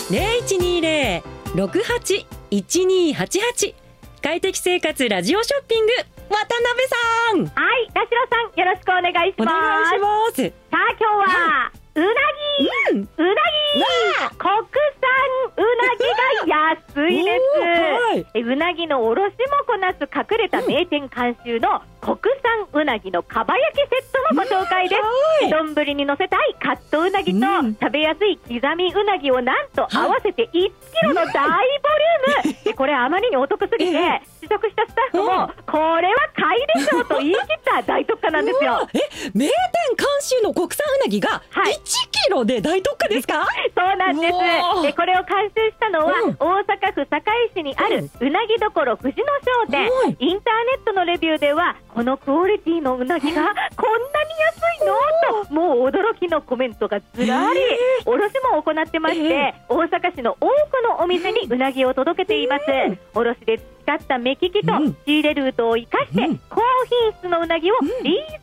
0120-68-1288快適生活ラジオショッピング、渡辺さん。 はい、田代さん、よろしくお願いします。 お願いします。 さあ、今日は、うなぎ、国産うなぎが安いです。うなぎのおろしもこなす隠れた名店監修の国産うなぎのかば焼きセットのご紹介です。丼に乗せたいカットうなぎと、食べやすい刻みうなぎをなんと合わせて1キロの大ボリューム。これあまりにお得すぎて、試食したスタッフも、これは買いでしょうと言い切った大特価なんですよ。 名店監修の国産うなぎが1キロで大特価ですか？ そうなんです。で、これを監修したのは、大阪府堺市にあるうなぎどころ富士野商店。インターネットのレビューでは、このクオリティのうなぎがこんなに安いのと、もう驚きのコメントがずらり。卸も行ってまして、大阪市の多くのお店にうなぎを届けています。卸で使った目利きと仕入れルートを生かして、高品質のうなぎをリーズ